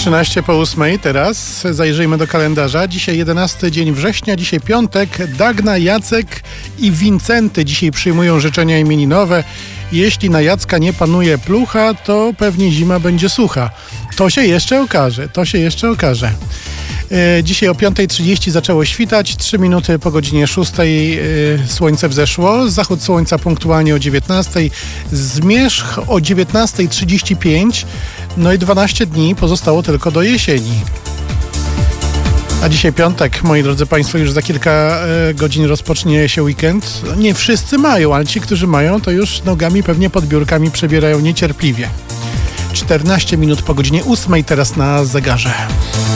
13 po 8 teraz. Zajrzyjmy do kalendarza. Dzisiaj 11 dzień września, dzisiaj piątek. Dagna, Jacek i Wincenty dzisiaj przyjmują życzenia imieninowe. Jeśli na Jacka nie panuje plucha, to pewnie zima będzie sucha. To się jeszcze okaże. Dzisiaj o 5:30 zaczęło świtać, 3 minuty po godzinie 6 słońce wzeszło, zachód słońca punktualnie o 19, zmierzch o 19:35, no i 12 dni pozostało tylko do jesieni. A dzisiaj piątek, moi drodzy Państwo, już za kilka godzin rozpocznie się weekend. Nie wszyscy mają, ale ci, którzy mają, to już nogami pewnie pod biurkami przebierają niecierpliwie. 14 minut po godzinie 8 teraz na zegarze.